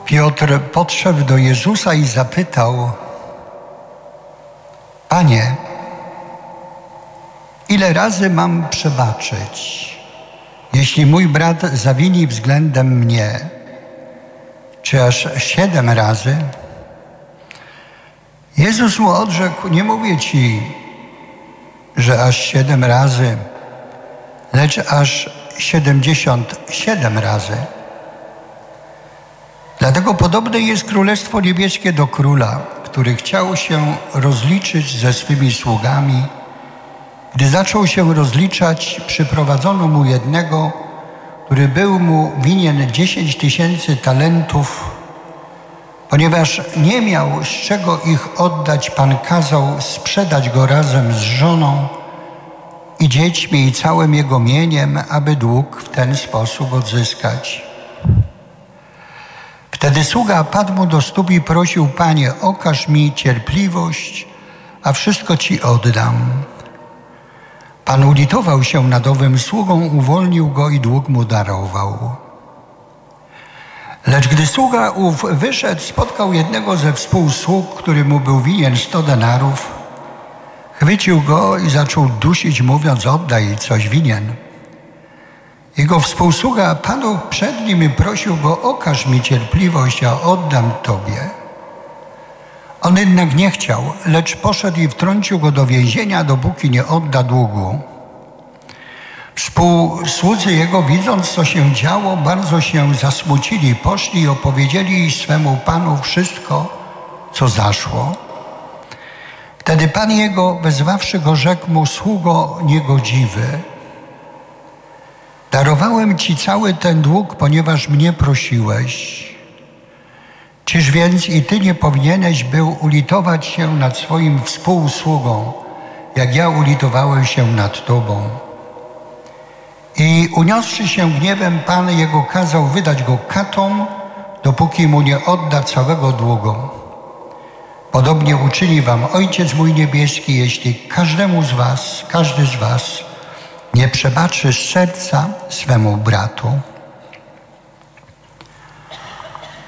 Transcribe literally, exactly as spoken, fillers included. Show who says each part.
Speaker 1: Piotr podszedł do Jezusa i zapytał: Panie, ile razy mam przebaczyć, jeśli mój brat zawini względem mnie? Czy aż siedem razy? Jezus mu odrzekł: nie mówię ci, że aż siedem razy, lecz aż siedemdziesiąt siedem razy. Dlatego podobne jest Królestwo Niebieskie do króla, który chciał się rozliczyć ze swymi sługami. Gdy zaczął się rozliczać, przyprowadzono mu jednego, który był mu winien dziesięć tysięcy talentów. Ponieważ nie miał z czego ich oddać, Pan kazał sprzedać go razem z żoną i dziećmi i całym jego mieniem, aby dług w ten sposób odzyskać. Wtedy sługa padł mu do stóp i prosił: Panie, okaż mi cierpliwość, a wszystko ci oddam. Pan ulitował się nad owym sługą, uwolnił go i dług mu darował. Lecz gdy sługa ów wyszedł, spotkał jednego ze współsług, który mu był winien sto denarów. Chwycił go i zaczął dusić, mówiąc: oddaj, coś winien. Jego współsługa padł przed nim i prosił go: okaż mi cierpliwość, a oddam tobie. On jednak nie chciał, lecz poszedł i wtrącił go do więzienia, dopóki nie odda długu. Współsłudzy jego, widząc, co się działo, bardzo się zasmucili, poszli i opowiedzieli swemu panu wszystko, co zaszło. Wtedy pan jego, wezwawszy go, rzekł mu: sługo niegodziwy, darowałem ci cały ten dług, ponieważ mnie prosiłeś. Czyż więc i ty nie powinieneś był ulitować się nad swoim współsługą, jak ja ulitowałem się nad tobą? I uniosłszy się gniewem, Pan jego kazał wydać go katom, dopóki mu nie odda całego długu. Podobnie uczyni wam Ojciec mój niebieski, jeśli każdemu z was, każdy z was nie przebaczy z serca swemu bratu.